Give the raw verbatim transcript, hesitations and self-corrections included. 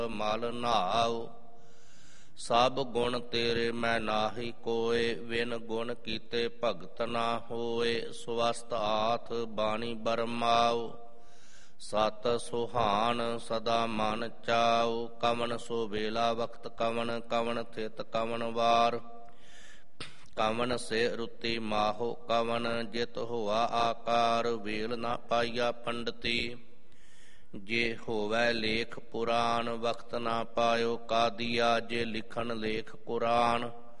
ਮਲ ਨਾਉ। ਸਭ ਗੁਣ ਤੇਰੇ ਮੈਂ ਨਾਹੀ ਕੋਏ, ਵਿਨ ਗੁਣ ਕੀਤੇ ਭਗਤ ਨਾ ਹੋਏ। ਸਵਸਤ ਆਥ ਬਾਣੀ ਬਰਮਾਉ, ਸਤ ਸੁਹਾਨ ਸਦਾ ਮਨ ਚਾਉ। ਕਵਣ ਸੋ ਵੇਲਾ ਵਕਤ ਕਵਣ, ਕਵਣ ਥਿਤ ਕਵਣ ਵਾਰ। ਕਵਣ ਸੇ ਰੁੱਤੀ ਮਾਹੋ ਕਵਣ, ਜਿਤ ਹੋਆ ਆਕਾਰ। ਵੇਲ ਨਾ ਪਾਈਆ ਪੰਡਤੀ, ਜੇ ਹੋਵੈ ਲੇਖ ਪੁਰਾਨ। ਵਕਤ ਨਾ ਪਾਇਓ ਕਾਦੀਆ, ਜੇ ਲਿਖਣ ਲੇਖ ਕੁਰਾਨ।